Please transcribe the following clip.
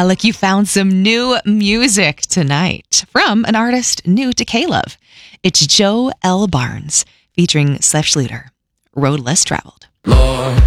like you found some new music tonight from an artist new to K-Love. It's Joe L. Barnes featuring Seth Schluter, Road Less Traveled. Lord,